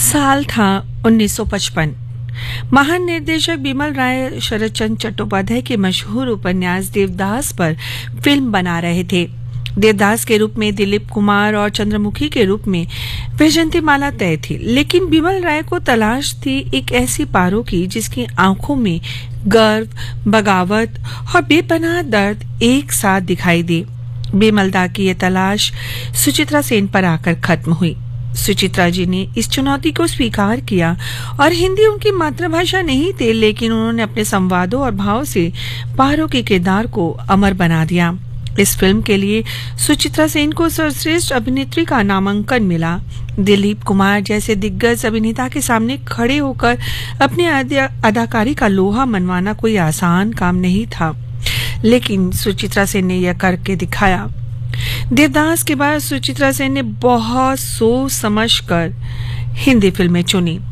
साल था 1955। महान निर्देशक बिमल राय शरदचंद्र चट्टोपाध्याय के मशहूर उपन्यास देवदास पर फिल्म बना रहे थे। देवदास के रूप में दिलीप कुमार और चंद्रमुखी के रूप में वैजयंतीमाला तय थी, लेकिन बिमल राय को तलाश थी एक ऐसी पारो की जिसकी आंखों में गर्व, बगावत और बेपनाह दर्द एक साथ दिखाई दे। बिमल दा की यह तलाश सुचित्रा सेन पर आकर खत्म हुई। सुचित्रा जी ने इस चुनौती को स्वीकार किया और हिंदी उनकी मातृभाषा नहीं थी, लेकिन उन्होंने अपने संवादों और भाव से पारो के किरदार को अमर बना दिया। इस फिल्म के लिए सुचित्रा सेन को सर्वश्रेष्ठ अभिनेत्री का नामांकन मिला। दिलीप कुमार जैसे दिग्गज अभिनेता के सामने खड़े होकर अपनी अदाकारी का लोहा मनवाना कोई आसान काम नहीं था, लेकिन सुचित्रा सेन ने यह करके दिखाया। देवदास के बाद सुचित्रा सेन ने बहुत सोच समझ कर हिंदी फिल्में चुनी।